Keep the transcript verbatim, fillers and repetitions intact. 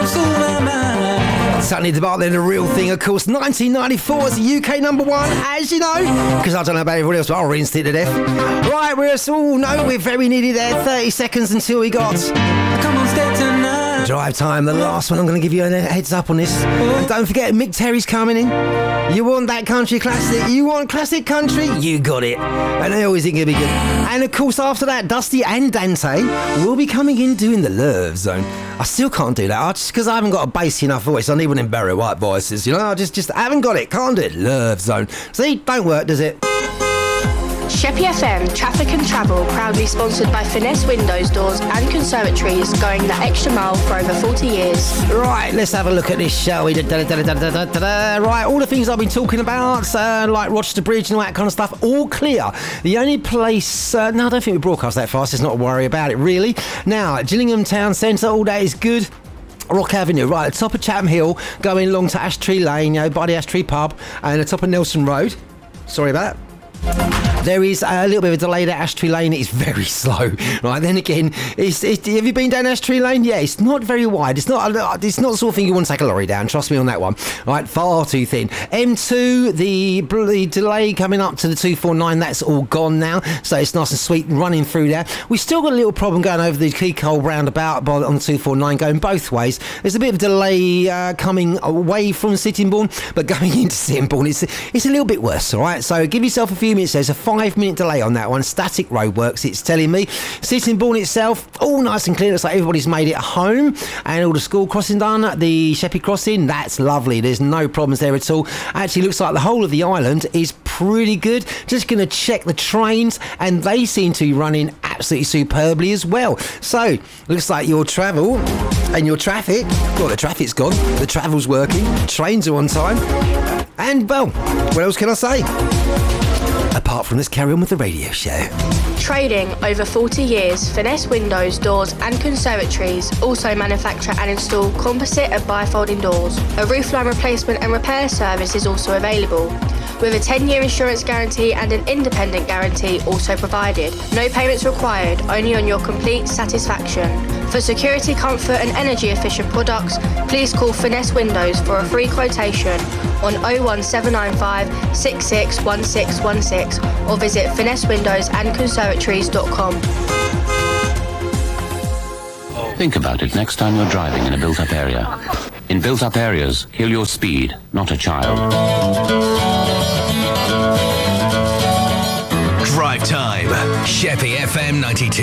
Sonny DeBart, they're the real thing, of course. nineteen ninety-four was the U K number one, as you know, because I don't know about everybody else, but I'll rinse it to death. Right, we're all know we're very nearly there. thirty seconds until we got Come on, stay tonight. Drive Time, the last one. I'm going to give you a heads up on this. And don't forget, Mick Terry's coming in. You want that country classic? You want classic country? You got it. And I always think it'll be good. And of course, after that, Dusty and Dante will be coming in doing the Love Zone. I still can't do that. I just because I haven't got a bassy enough voice. I need one in Barry White voices. You know, I just just haven't got it. Can't do it. Love Zone. See, don't work, does it? Sheppey F M Traffic and Travel, proudly sponsored by Finesse Windows, Doors and Conservatories, going the extra mile for over forty years. Right, let's have a look at this, shall we? Da, da, da, da, da, da, da, da. Right, all the things I've been talking about, uh, like Rochester Bridge and all that kind of stuff, all clear. The only place... Uh, no, I don't think we broadcast that fast. There's not a worry about it, really. Now, Gillingham Town Centre, all that is good. Rock Avenue, right at the top of Chatham Hill, going along to Ash Tree Lane, you know, by the Ash Tree Pub, and the top of Nelson Road. Sorry about that. There is a little bit of a delay at Ash Tree Lane. It's very slow. Right, then again, it's, it's, have you been down Ash Tree Lane? Yeah, it's not very wide. It's not It's not the sort of thing you want to take a lorry down. Trust me on that one. Right, far too thin. M two, the, the delay coming up to the two forty-nine, that's all gone now. So it's nice and sweet running through there. We've still got a little problem going over the Keycole roundabout on the two forty-nine, going both ways. There's a bit of delay uh, coming away from Sittingbourne, but going into Sittingbourne, it's, it's a little bit worse, all right? So give yourself a few minutes. There's a five minute delay on that one. Static roadworks, it's telling me. Sittingbourne itself, all nice and clear. Looks like everybody's made it home, and all the school crossing done. The Sheppey crossing, that's lovely. There's no problems there at all. Actually looks like the whole of the island is pretty good. Just going to check the trains, and they seem to be running absolutely superbly as well. So looks like your travel and your traffic, well, the traffic's gone, the travel's working, trains are on time, and well, what else can I say? Apart from this, carry on with the radio show. Trading over forty years, Finesse Windows, Doors and Conservatories also manufacture and install composite and bifolding doors. A roofline replacement and repair service is also available, with a ten year insurance guarantee and an independent guarantee also provided. No payments required, only on your complete satisfaction. For security, comfort and energy efficient products, please call Finesse Windows for a free quotation on oh one seven nine five, six six one six one six or visit finesse windows and conservatories dot com. Think about it next time you're driving in a built-up area. In built-up areas, kill your speed, not a child. Drive Time, Sheppey F M ninety-two.